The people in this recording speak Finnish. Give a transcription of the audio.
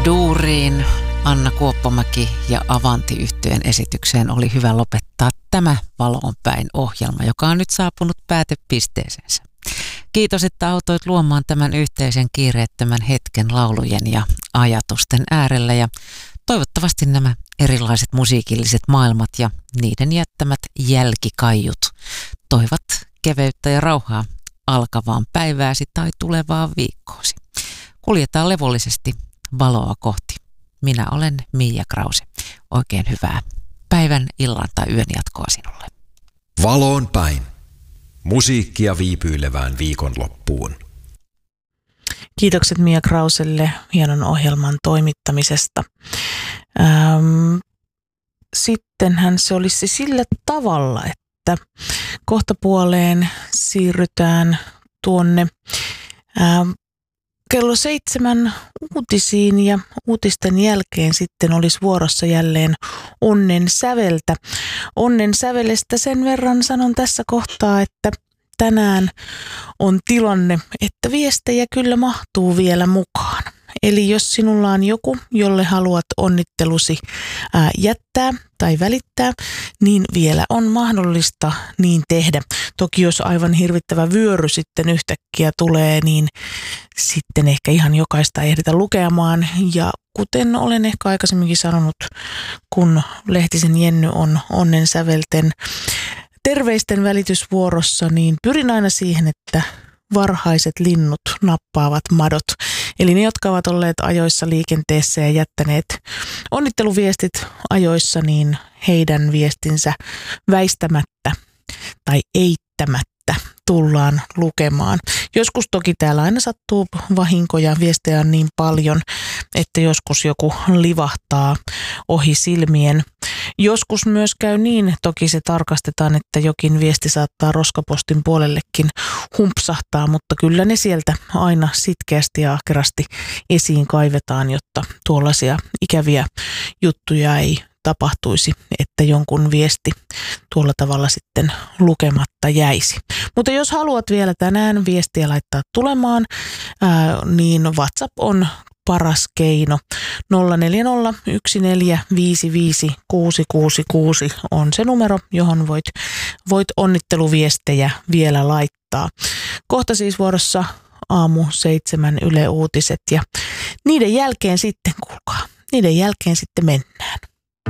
Duuriin, Anna Kuoppamäki ja Avanti-yhtyeen esitykseen oli hyvä lopettaa tämä Valoon päin -ohjelma, joka on nyt saapunut päätepisteeseensä. Kiitos, että autoit luomaan tämän yhteisen kiireettömän hetken laulujen ja ajatusten äärellä, ja toivottavasti nämä erilaiset musiikilliset maailmat ja niiden jättämät jälkikaiut toivat keveyttä ja rauhaa alkavaan päivääsi tai tulevaan viikkoosi. Kuljetaan levollisesti valoa kohti. Minä olen Miia Krause. Oikein hyvää päivän, illan tai yön jatkoa sinulle. Valoon päin. Musiikkia viipyilevään viikonloppuun. Kiitokset Miia Krauselle hienon ohjelman toimittamisesta. Sittenhän se olisi sillä tavalla, että kohtapuoleen siirrytään tuonne kello 7 uutisiin, ja uutisten jälkeen sitten olisi vuorossa jälleen Onnen säveltä. Onnen sävelestä sen verran sanon tässä kohtaa, että tänään on tilanne, että viestejä kyllä mahtuu vielä mukaan. Eli jos sinulla on joku, jolle haluat onnittelusi jättää tai välittää, niin vielä on mahdollista niin tehdä. Toki jos aivan hirvittävä vyöry sitten yhtäkkiä tulee, niin sitten ehkä ihan jokaista ei ehditä lukemaan. Ja kuten olen ehkä aikaisemminkin sanonut, kun Lehtisen Jenny on Onnen sävelten terveisten välitysvuorossa, niin pyrin aina siihen, että varhaiset linnut nappaavat madot. Eli ne, jotka ovat olleet ajoissa liikenteessä ja jättäneet onnitteluviestit ajoissa, niin heidän viestinsä väistämättä tai eittämättä tullaan lukemaan. Joskus toki täällä aina sattuu vahinkoja, viestejä on niin paljon, että joskus joku livahtaa ohi silmien. Joskus myös käy niin, toki se tarkastetaan, että jokin viesti saattaa roskapostin puolellekin humpsahtaa, mutta kyllä ne sieltä aina sitkeästi ja ahkerasti esiin kaivetaan, jotta tuollaisia ikäviä juttuja ei tapahtuisi, että jonkun viesti tuolla tavalla sitten lukematta jäisi. Mutta jos haluat vielä tänään viestiä laittaa tulemaan, niin WhatsApp on paras keino. 0401455666 on se numero, johon voit onnitteluviestejä vielä laittaa. Kohta siis vuorossa aamu 7 Yle Uutiset, ja niiden jälkeen sitten, kuulkaa, niiden jälkeen sitten mennään.